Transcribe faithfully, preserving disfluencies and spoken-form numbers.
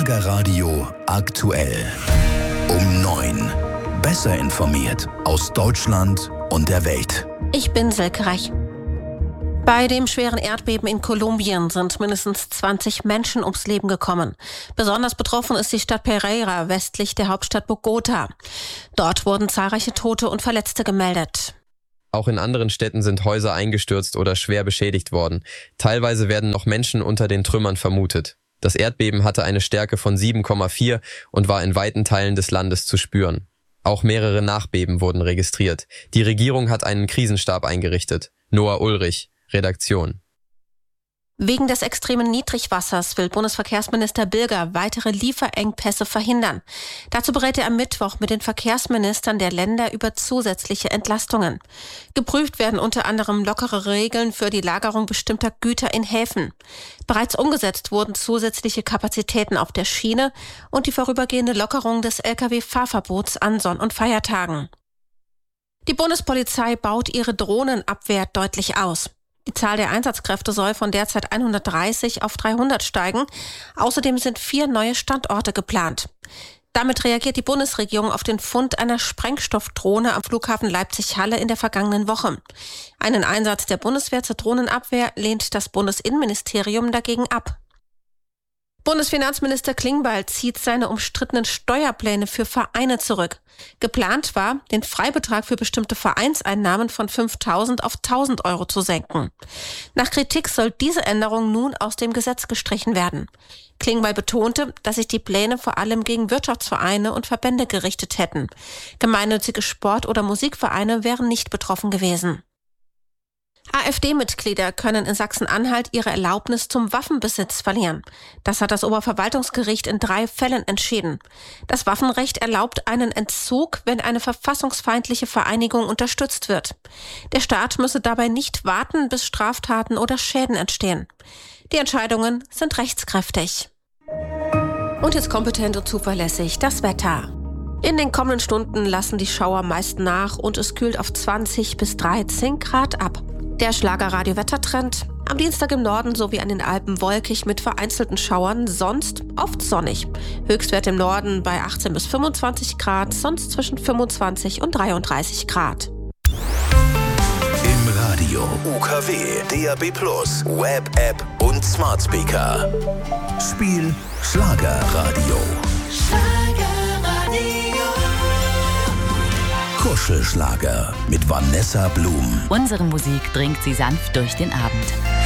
Schlagerradio aktuell. Um neun. Besser informiert aus Deutschland und der Welt. Ich bin Silke Reich. Bei dem schweren Erdbeben in Kolumbien sind mindestens zwanzig Menschen ums Leben gekommen. Besonders betroffen ist die Stadt Pereira, westlich der Hauptstadt Bogota. Dort wurden zahlreiche Tote und Verletzte gemeldet. Auch in anderen Städten sind Häuser eingestürzt oder schwer beschädigt worden. Teilweise werden noch Menschen unter den Trümmern vermutet. Das Erdbeben hatte eine Stärke von sieben Komma vier und war in weiten Teilen des Landes zu spüren. Auch mehrere Nachbeben wurden registriert. Die Regierung hat einen Krisenstab eingerichtet. Noah Ulrich, Redaktion. Wegen des extremen Niedrigwassers will Bundesverkehrsminister Bilger weitere Lieferengpässe verhindern. Dazu berät er am Mittwoch mit den Verkehrsministern der Länder über zusätzliche Entlastungen. Geprüft werden unter anderem lockere Regeln für die Lagerung bestimmter Güter in Häfen. Bereits umgesetzt wurden zusätzliche Kapazitäten auf der Schiene und die vorübergehende Lockerung des L K W-Fahrverbots an Sonn- und Feiertagen. Die Bundespolizei baut ihre Drohnenabwehr deutlich aus. Die Zahl der Einsatzkräfte soll von derzeit hundertdreißig auf dreihundert steigen. Außerdem sind vier neue Standorte geplant. Damit reagiert die Bundesregierung auf den Fund einer Sprengstoffdrohne am Flughafen Leipzig-Halle in der vergangenen Woche. Einen Einsatz der Bundeswehr zur Drohnenabwehr lehnt das Bundesinnenministerium dagegen ab. Bundesfinanzminister Klingbeil zieht seine umstrittenen Steuerpläne für Vereine zurück. Geplant war, den Freibetrag für bestimmte Vereinseinnahmen von fünftausend auf tausend Euro zu senken. Nach Kritik soll diese Änderung nun aus dem Gesetz gestrichen werden. Klingbeil betonte, dass sich die Pläne vor allem gegen Wirtschaftsvereine und Verbände gerichtet hätten. Gemeinnützige Sport- oder Musikvereine wären nicht betroffen gewesen. AfD-Mitglieder können in Sachsen-Anhalt ihre Erlaubnis zum Waffenbesitz verlieren. Das hat das Oberverwaltungsgericht in drei Fällen entschieden. Das Waffenrecht erlaubt einen Entzug, wenn eine verfassungsfeindliche Vereinigung unterstützt wird. Der Staat müsse dabei nicht warten, bis Straftaten oder Schäden entstehen. Die Entscheidungen sind rechtskräftig. Und jetzt kompetent und zuverlässig das Wetter. In den kommenden Stunden lassen die Schauer meist nach und es kühlt auf zwanzig bis dreizehn Grad ab. Der Schlagerradio-Wettertrend. Am Dienstag im Norden sowie an den Alpen wolkig mit vereinzelten Schauern, sonst oft sonnig. Höchstwert im Norden bei achtzehn bis fünfundzwanzig Grad, sonst zwischen fünfundzwanzig und dreiunddreißig Grad. Im Radio U K W, D A B plus, Web, App und Smart Speaker. Spiel Schlagerradio. Kuschelschlager mit Vanessa Blum. Unsere Musik bringt sie sanft durch den Abend.